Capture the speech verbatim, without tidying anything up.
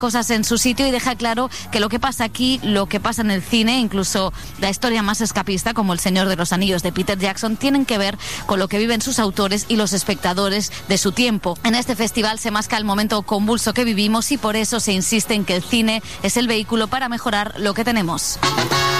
cosas en su sitio y deja claro que lo que pasa aquí, lo que pasa en el cine, incluso la historia más escapista como El Señor de los Anillos de Peter Jackson, tienen que ver con lo que viven sus autores y los espectadores de su tiempo. En este festival se masca el momento convulso que vivimos y por eso se insiste en que el cine es el vehículo para mejorar lo que tenemos.